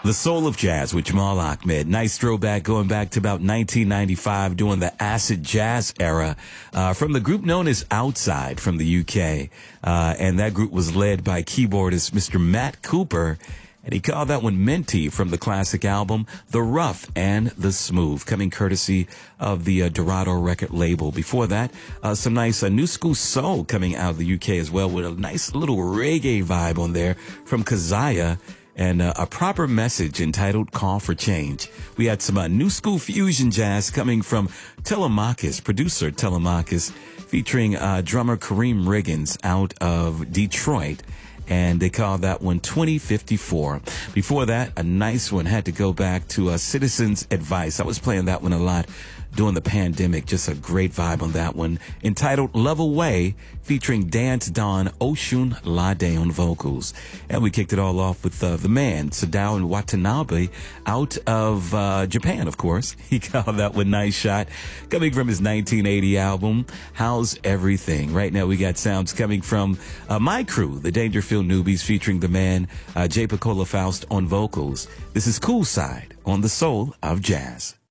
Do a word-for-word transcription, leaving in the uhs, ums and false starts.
The Soul of Jazz with Jamal Ahmed. Nice throwback going back to about nineteen ninety-five during the acid jazz era uh, from the group known as Outside from the U K. Uh, and that group was led by keyboardist Mister Matt Cooper. And he called that one Minty from the classic album, The Rough and the Smooth, coming courtesy of the uh, Dorado record label. Before that, uh, some nice uh, new school soul coming out of the U K as well with a nice little reggae vibe on there from Kazaya. And uh, a proper message entitled Call for Change. We had some uh, new school fusion jazz coming from Telemachus, producer Telemachus, featuring uh, drummer Kareem Riggins out of Detroit. And they call that one twenty fifty-four. Before that, a nice one had to go back to uh, Citizens Advice. I was playing that one a lot during the pandemic. Just a great vibe on that one. Entitled Love Away, featuring Dance Don Oshun Lade on vocals. And we kicked it all off with uh, the man, Sadao Watanabe, out of uh, Japan, of course. He called that one Nice Shot, coming from his nineteen eighty album, How's Everything? Right now we got sounds coming from uh, my crew, the Dangerfield Newbies, featuring the man, uh, Jay Picola Faust on vocals. This is Cool Side on the Soul of Jazz.